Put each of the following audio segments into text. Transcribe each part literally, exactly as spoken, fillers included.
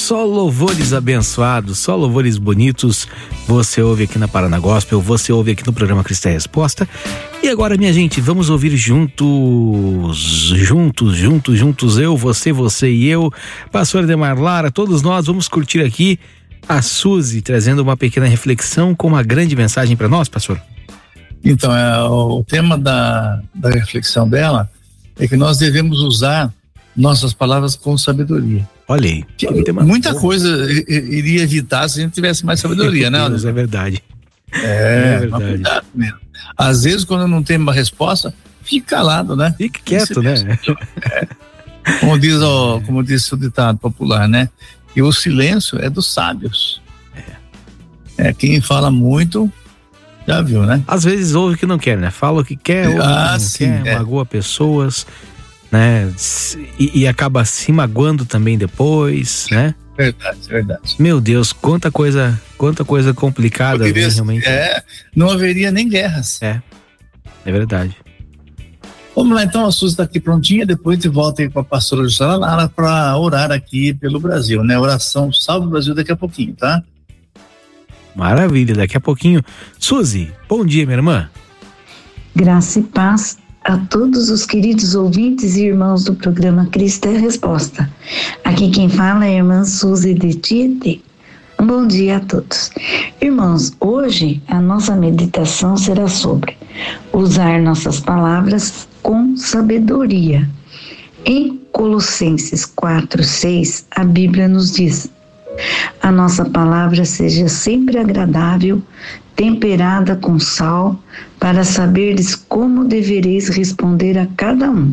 Só louvores abençoados, só louvores bonitos você ouve aqui na Paraná Gospel, você ouve aqui no programa Cristo é Resposta. E agora, minha gente, vamos ouvir juntos, juntos, juntos, juntos, eu, você, você e eu, pastor Ademar Lara, todos nós vamos curtir aqui a Suzy trazendo uma pequena reflexão com uma grande mensagem para nós, pastor. Então, é, o tema da, da reflexão dela é que nós devemos usar nossas palavras com sabedoria. Olha aí. Muita coisa iria evitar se a gente tivesse mais sabedoria, né? Deus, é verdade. É, é verdade. Cuidado mesmo. Às vezes, quando não tem uma resposta, fica calado, né? Fique quieto, né? É. Como diz, ó, como diz o ditado popular, né? E o silêncio é dos sábios. É. É, quem fala muito, já viu, né? Às vezes ouve o que não quer, né? Fala o que quer, ouve ah, o que não sim, quer, é. magoa pessoas, né? E, e acaba se magoando também depois, né? Verdade, verdade. Meu Deus, quanta coisa, quanta coisa complicada, Poderia, né, realmente. É, não haveria nem guerras. É, é verdade. Vamos lá, então, a Suzy está aqui prontinha, depois de volta aí com a pastora Jussara Lara para orar aqui pelo Brasil, né? Oração Salve o Brasil daqui a pouquinho, tá? Maravilha, daqui a pouquinho. Suzy, bom dia, minha irmã. Graça e paz a todos os queridos ouvintes e irmãos do programa Cristo é Resposta. Aqui quem fala é a irmã Suzy de Tietê. Um bom dia a todos. Irmãos, hoje a nossa meditação será sobre usar nossas palavras com sabedoria. Em Colossenses quatro, seis, a Bíblia nos diz: a nossa palavra seja sempre agradável, temperada com sal, para saberes como devereis responder a cada um.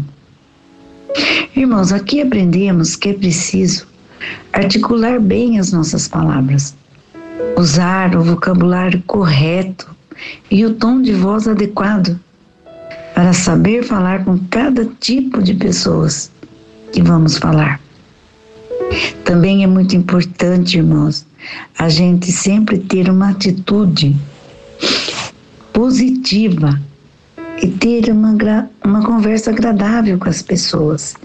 Irmãos, aqui aprendemos que é preciso articular bem as nossas palavras, usar o vocabulário correto e o tom de voz adequado para saber falar com cada tipo de pessoas que vamos falar. Também é muito importante, irmãos, a gente sempre ter uma atitude positiva e ter uma, uma conversa agradável com as pessoas.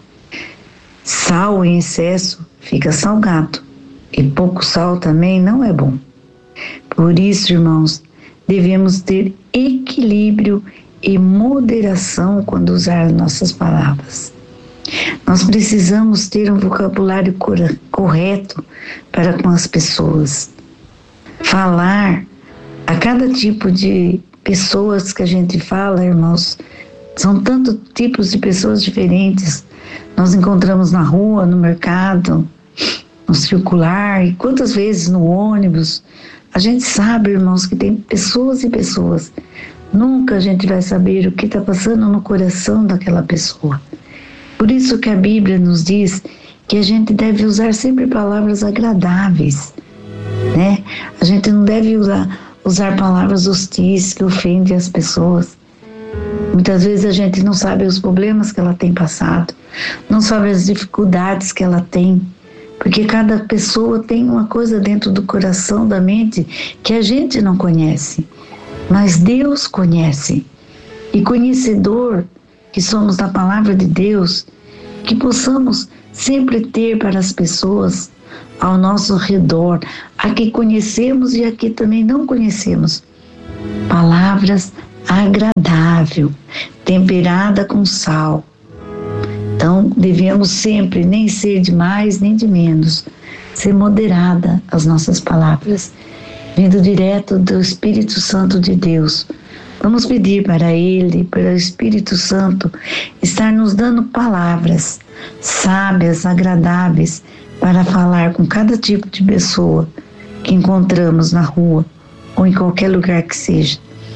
Sal em excesso fica salgado e pouco sal também não é bom. Por isso, irmãos, devemos ter equilíbrio e moderação quando usar nossas palavras. Nós precisamos ter um vocabulário correto para com as pessoas. Falar a cada tipo de pessoas que a gente fala, irmãos, são tantos tipos de pessoas diferentes. Nós encontramos na rua, no mercado, no circular, e quantas vezes no ônibus. A gente sabe, irmãos, que tem pessoas e pessoas. Nunca a gente vai saber o que está passando no coração daquela pessoa. Por isso que a Bíblia nos diz que a gente deve usar sempre palavras agradáveis, né? A gente não deve usar, usar palavras hostis que ofendem as pessoas. Muitas vezes a gente não sabe os problemas que ela tem passado, não sabe as dificuldades que ela tem, porque cada pessoa tem uma coisa dentro do coração, da mente, que a gente não conhece, mas Deus conhece. E conhecedor que somos da palavra de Deus, que possamos sempre ter para as pessoas ao nosso redor, a que conhecemos e a que também não conhecemos, palavras agradável, temperada com sal. Então, devemos sempre nem ser de mais nem de menos, ser moderada as nossas palavras, vindo direto do Espírito Santo de Deus. Vamos pedir para Ele, para o Espírito Santo, estar nos dando palavras sábias, agradáveis, para falar com cada tipo de pessoa que encontramos na rua ou em qualquer lugar que seja.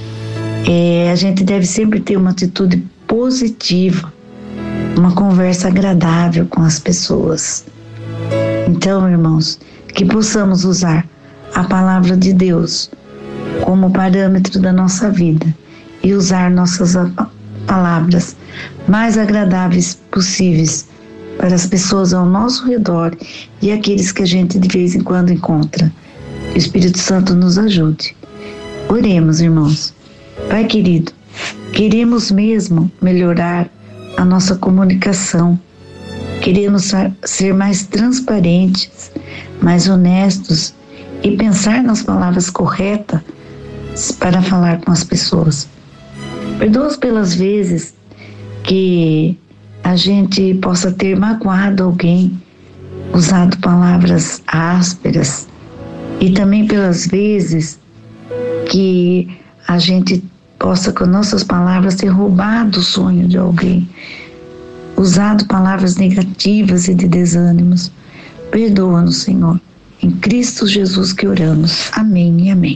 É, a gente deve sempre ter uma atitude positiva, uma conversa agradável com as pessoas. Então, irmãos, que possamos usar a palavra de Deus como parâmetro da nossa vida e usar nossas palavras mais agradáveis possíveis para as pessoas ao nosso redor e aqueles que a gente de vez em quando encontra. Que o Espírito Santo nos ajude. Oremos, irmãos. Pai querido, queremos mesmo melhorar a nossa comunicação. Queremos ser mais transparentes, mais honestos e pensar nas palavras corretas para falar com as pessoas. Perdoa-os pelas vezes que a gente possa ter magoado alguém, usado palavras ásperas, e também pelas vezes que a gente possa com nossas palavras ter roubado o sonho de alguém, usado palavras negativas e de desânimos. Perdoa-nos, Senhor. Em Cristo Jesus que oramos. Amém e amém.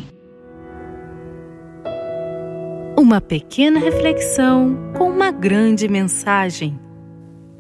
Uma pequena reflexão com uma grande mensagem.